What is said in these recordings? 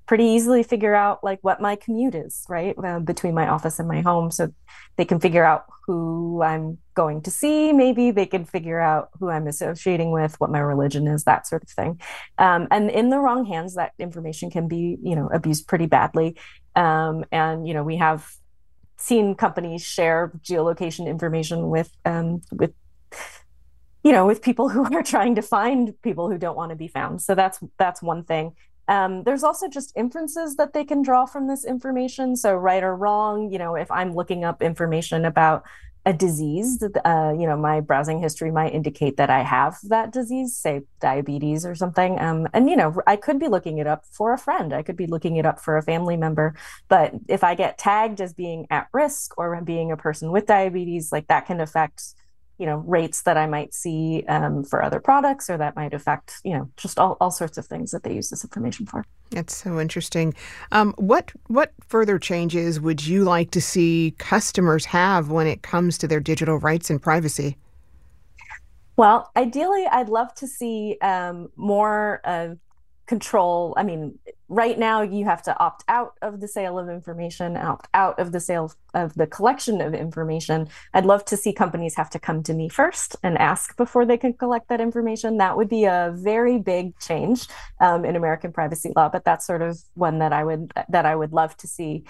pretty easily figure out like what my commute is, right? Between my office and my home. So they can figure out who I'm going to see. Maybe they can figure out who I'm associating with, what my religion is, that sort of thing. And in the wrong hands, that information can be, abused pretty badly. And, we have seen companies share geolocation information with people who are trying to find people who don't want to be found. So that's one thing. There's also just inferences that they can draw from this information. So right or wrong, if I'm looking up information about a disease, my browsing history might indicate that I have that disease, say diabetes or something. And I could be looking it up for a friend. I could be looking it up for a family member. But if I get tagged as being at risk or being a person with diabetes, like that can affect rates that I might see for other products, or that might affect, just all sorts of things that they use this information for. That's so interesting. What further changes would you like to see customers have when it comes to their digital rights and privacy? Well, ideally, I'd love to see more control. I mean, right now you have to opt out of the sale of information, opt out of the sale of the collection of information. I'd love to see companies have to come to me first and ask before they can collect that information. That would be a very big change in American privacy law, but that's sort of one that I would love to see.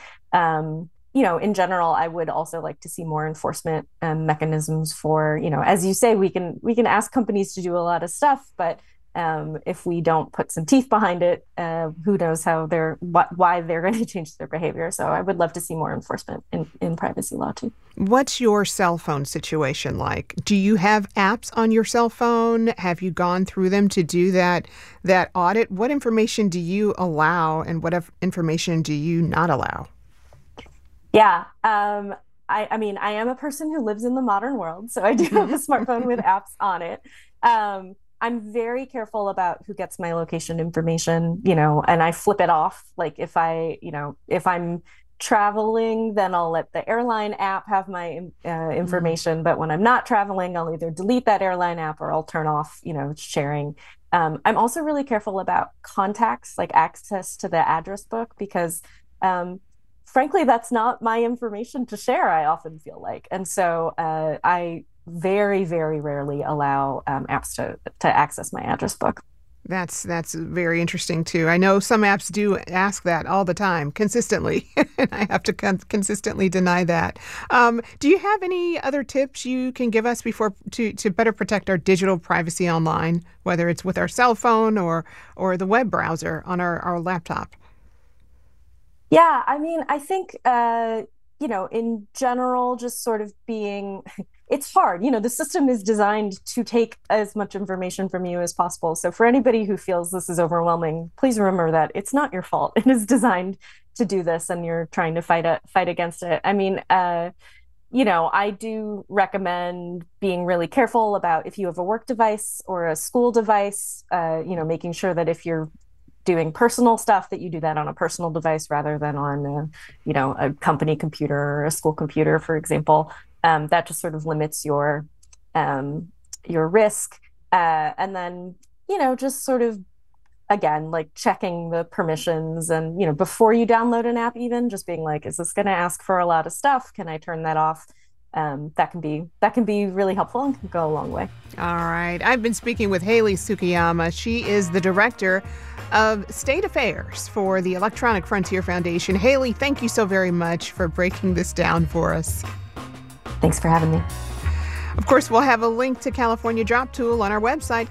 In general, I would also like to see more enforcement mechanisms for, as you say, we can ask companies to do a lot of stuff, but if we don't put some teeth behind it, who knows why they're going to change their behavior. So I would love to see more enforcement in privacy law too. What's your cell phone situation like? Do you have apps on your cell phone? Have you gone through them to do that audit? What information do you allow and what information do you not allow? Yeah. I mean, I am a person who lives in the modern world, so I do have a smartphone with apps on it. I'm very careful about who gets my location information, and I flip it off. Like if I'm traveling, then I'll let the airline app have my information. But when I'm not traveling, I'll either delete that airline app or I'll turn off, sharing. I'm also really careful about contacts, like access to the address book, because frankly, that's not my information to share, I often feel like. And so I very, very rarely allow apps to access my address book. That's very interesting, too. I know some apps do ask that all the time, consistently, and I have to consistently deny that. Do you have any other tips you can give us to better protect our digital privacy online, whether it's with our cell phone or the web browser on our laptop? Yeah, I mean, I think, in general, just sort of it's hard. The system is designed to take as much information from you as possible. So for anybody who feels this is overwhelming, please remember that it's not your fault. It is designed to do this, and you're trying to fight against it. I mean, I do recommend being really careful about if you have a work device or a school device, making sure that if you're doing personal stuff, that you do that on a personal device rather than on a company computer or a school computer, for example. That just sort of limits your risk. And then, just sort of, again, like checking the permissions and, before you download an app, even just being like, is this going to ask for a lot of stuff? Can I turn that off? That can be really helpful and can go a long way. All right. I've been speaking with Haley Tsukayama. She is the director of State Affairs for the Electronic Frontier Foundation. Haley, thank you so very much for breaking this down for us. Thanks for having me. Of course, we'll have a link to California Drop Tool on our website,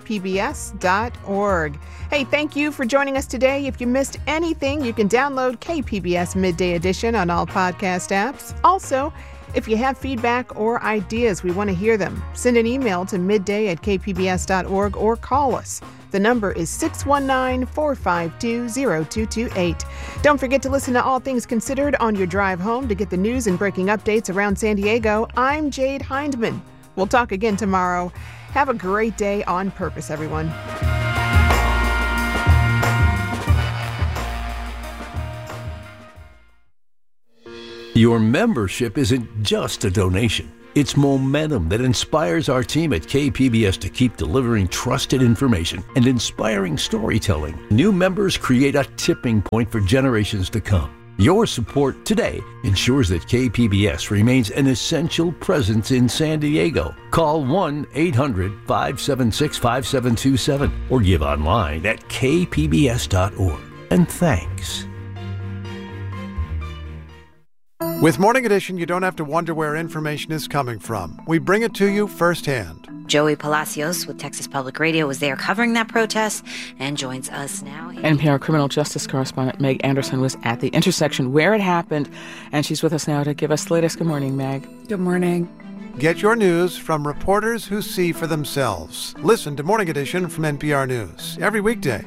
kpbs.org. Hey, thank you for joining us today. If you missed anything, you can download KPBS Midday Edition on all podcast apps. Also, if you have feedback or ideas, we want to hear them. Send an email to midday@kpbs.org or call us. The number is 619-452-0228. Don't forget to listen to All Things Considered on your drive home to get the news and breaking updates around San Diego. I'm Jade Hindman. We'll talk again tomorrow. Have a great day on purpose, everyone. Your membership isn't just a donation. It's momentum that inspires our team at KPBS to keep delivering trusted information and inspiring storytelling. New members create a tipping point for generations to come. Your support today ensures that KPBS remains an essential presence in San Diego. Call 1-800-576-5727 or give online at kpbs.org. And thanks. With Morning Edition, you don't have to wonder where information is coming from. We bring it to you firsthand. Joey Palacios with Texas Public Radio was there covering that protest and joins us now. NPR criminal justice correspondent Meg Anderson was at the intersection where it happened, and she's with us now to give us the latest. Good morning, Meg. Good morning. Get your news from reporters who see for themselves. Listen to Morning Edition from NPR News every weekday.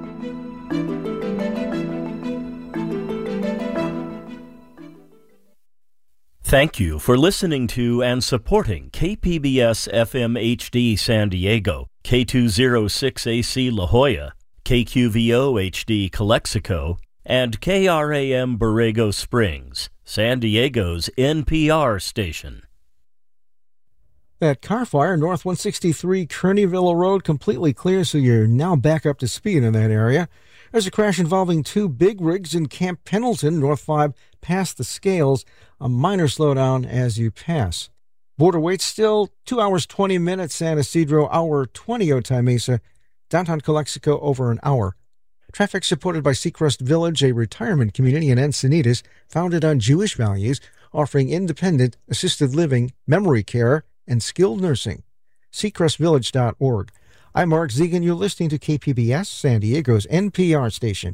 Thank you for listening to and supporting KPBS FM HD San Diego, K206AC La Jolla, KQVO HD Calexico, and KRAM Borrego Springs, San Diego's NPR station. That car fire north 163 Kearneyville Road completely clear, so you're now back up to speed in that area. There's a crash involving two big rigs in Camp Pendleton, North 5, past the Scales. A minor slowdown as you pass. Border wait still 2 hours 20 minutes. San Ysidro, hour 20 Otay Mesa. Downtown Calexico, over an hour. Traffic supported by Seacrest Village, a retirement community in Encinitas founded on Jewish values, offering independent, assisted living, memory care, and skilled nursing. SeacrestVillage.org. I'm Mark Zegan. You're listening to KPBS, San Diego's NPR station.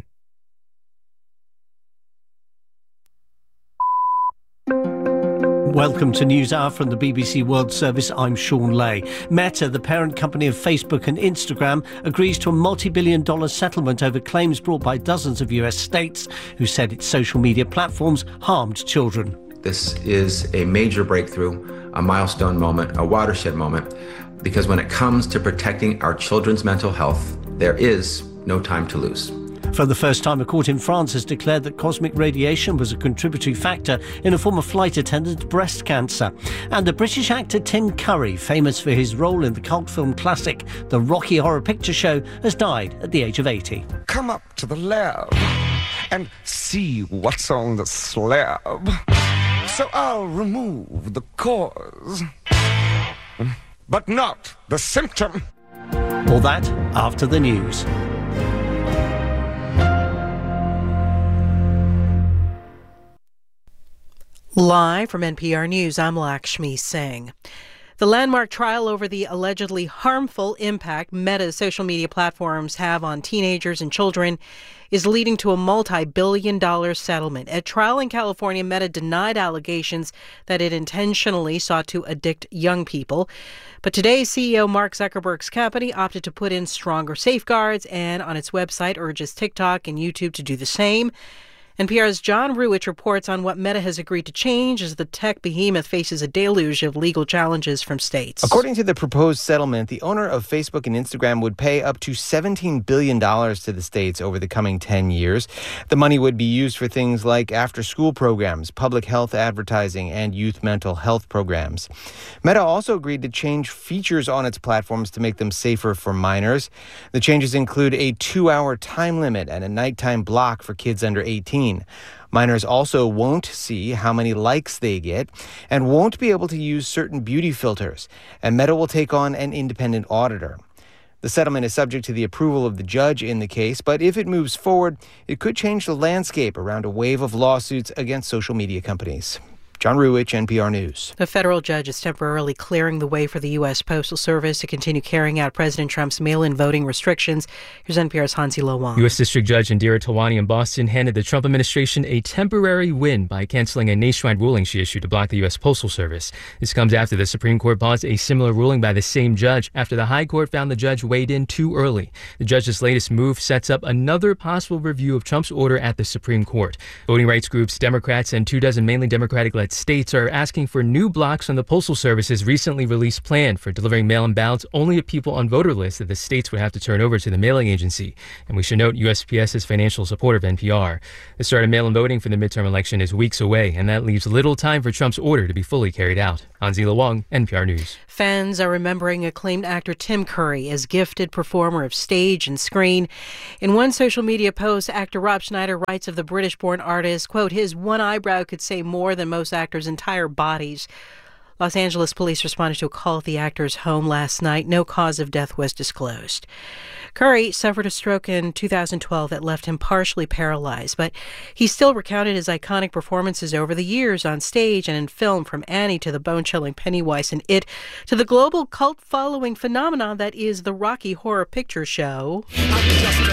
Welcome to NewsHour from the BBC World Service. I'm Sean Lay. Meta, the parent company of Facebook and Instagram, agrees to a multi-billion-dollar settlement over claims brought by dozens of US states who said its social media platforms harmed children. This is a major breakthrough, a milestone moment, a watershed moment, because when it comes to protecting our children's mental health, there is no time to lose. For the first time, a court in France has declared that cosmic radiation was a contributory factor in a former flight attendant's breast cancer. And the British actor Tim Curry, famous for his role in the cult film classic The Rocky Horror Picture Show, has died at the age of 80. Come up to the lab and see what's on the slab. So I'll remove the cause, but not the symptom. All that after the news. Live from NPR News, I'm Lakshmi Singh. The landmark trial over the allegedly harmful impact Meta's social media platforms have on teenagers and children is leading to a multi-billion-dollar settlement. At trial in California, Meta denied allegations that it intentionally sought to addict young people. But today, CEO Mark Zuckerberg's company opted to put in stronger safeguards and on its website urges TikTok and YouTube to do the same. NPR's John Ruwitch reports on what Meta has agreed to change as the tech behemoth faces a deluge of legal challenges from states. According to the proposed settlement, the owner of Facebook and Instagram would pay up to $17 billion to the states over the coming 10 years. The money would be used for things like after-school programs, public health advertising, and youth mental health programs. Meta also agreed to change features on its platforms to make them safer for minors. The changes include a 2-hour time limit and a nighttime block for kids under 18. Minors also won't see how many likes they get and won't be able to use certain beauty filters, and Meta will take on an independent auditor. The settlement is subject to the approval of the judge in the case, but if it moves forward, it could change the landscape around a wave of lawsuits against social media companies. John Ruwitch, NPR News. A federal judge is temporarily clearing the way for the U.S. Postal Service to continue carrying out President Trump's mail-in voting restrictions. Here's NPR's Hansi Lo Wang. U.S. District Judge Indira Talwani in Boston handed the Trump administration a temporary win by canceling a nationwide ruling she issued to block the U.S. Postal Service. This comes after the Supreme Court paused a similar ruling by the same judge after the High Court found the judge weighed in too early. The judge's latest move sets up another possible review of Trump's order at the Supreme Court. Voting rights groups, Democrats, and 24 mainly Democratic-led states are asking for new blocks on the Postal Service's recently released plan for delivering mail-in ballots only to people on voter lists that the states would have to turn over to the mailing agency. And we should note USPS is financial support of NPR. The start of mail-in voting for the midterm election is weeks away, and that leaves little time for Trump's order to be fully carried out. Anzila Wong, NPR News. Fans are remembering acclaimed actor Tim Curry as gifted performer of stage and screen. In one social media post, actor Rob Schneider writes of the British-born artist, quote, his one eyebrow could say more than most actors' entire bodies. Los Angeles police responded to a call at the actor's home last night. No cause of death was disclosed. Curry suffered a stroke in 2012 that left him partially paralyzed, but he still recounted his iconic performances over the years on stage and in film, from Annie to the bone-chilling Pennywise and It to the global cult following phenomenon that is the Rocky Horror Picture Show. I'm just a